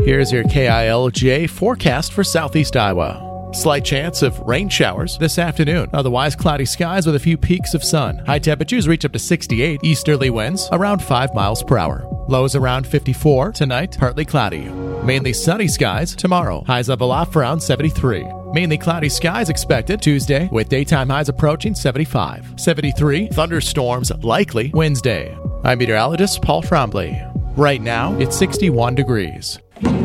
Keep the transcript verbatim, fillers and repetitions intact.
Here's your K I L J forecast for Southeast Iowa. Slight chance of rain showers this afternoon. Otherwise, cloudy skies with a few peaks of sun. High temperatures reach up to sixty-eight. Easterly winds around five miles per hour. Lows around fifty-four. Tonight, partly cloudy. Mainly sunny skies tomorrow. Highs level off around seventy-three. Mainly cloudy skies expected Tuesday with daytime highs approaching seventy-five. seventy-three. Thunderstorms likely Wednesday. I'm meteorologist Paul Trombley. Right now, it's sixty-one degrees.